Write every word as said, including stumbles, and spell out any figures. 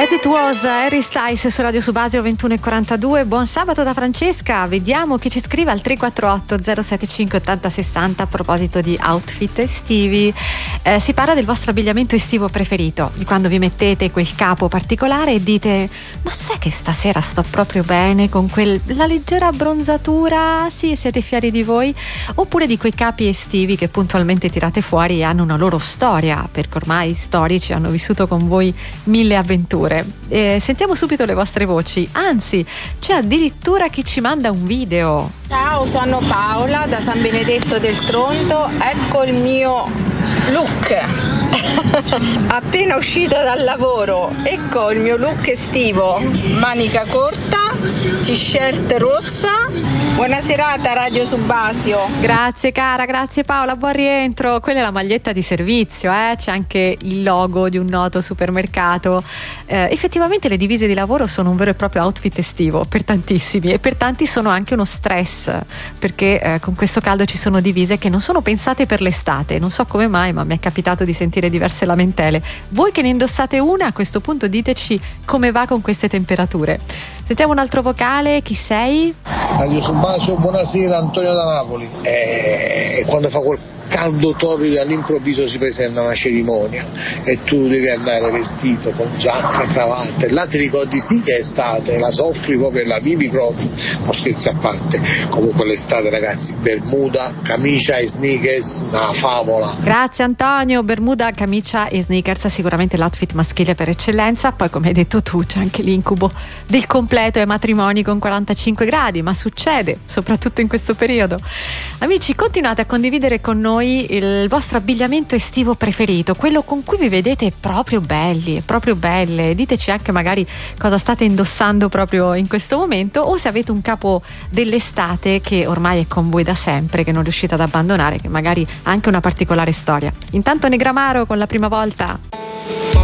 As It Was, Harry Styles su Radio Subasio ventuno e quarantadue. Buon sabato da Francesca. Vediamo chi ci scrive al tre quattro otto zero sette cinque otto zero sei zero a proposito di outfit estivi. Eh, si parla del vostro abbigliamento estivo preferito, di quando vi mettete quel capo particolare e dite: ma sai che stasera sto proprio bene con quella leggera abbronzatura? Sì, siete fieri di voi? Oppure di quei capi estivi che puntualmente tirate fuori e hanno una loro storia, perché ormai storici hanno vissuto con voi mille avventure. Eh, sentiamo subito le vostre voci, anzi c'è addirittura chi ci manda un video. Ciao, sono Paola da San Benedetto del Tronto, ecco il mio look appena uscito dal lavoro, ecco il mio look estivo, manica corta, t-shirt rossa. Buona serata Radio Subasio. Grazie cara, grazie Paola, buon rientro. Quella è la maglietta di servizio, eh? C'è anche il logo di un noto supermercato. Eh, effettivamente le divise di lavoro sono un vero e proprio outfit estivo per tantissimi, e per tanti sono anche uno stress, perché eh, con questo caldo ci sono divise che non sono pensate per l'estate. Non so come mai, ma mi è capitato di sentire diverse lamentele. Voi che ne indossate una, a questo punto diteci come va con queste temperature. Sentiamo un altro vocale, chi sei? Radio Subasio, buonasera, Antonio da Napoli. E quando fa quel caldo torrido all'improvviso si presenta una cerimonia e tu devi andare vestito con giacca e cravatta, e là ti ricordi sì che è estate, la soffri proprio e la vivi proprio. Ma scherzi a parte, comunque l'estate ragazzi, bermuda, camicia e sneakers, una favola. Grazie Antonio, bermuda, camicia e sneakers, sicuramente l'outfit maschile per eccellenza. Poi come hai detto tu c'è anche l'incubo del completo ai matrimoni con quarantacinque gradi, ma succede soprattutto in questo periodo. Amici, continuate a condividere con noi il vostro abbigliamento estivo preferito, quello con cui vi vedete proprio belli, proprio belle. Diteci anche magari cosa state indossando proprio in questo momento, o se avete un capo dell'estate che ormai è con voi da sempre, che non riuscite ad abbandonare, che magari ha anche una particolare storia. Intanto Negramaro con La prima volta.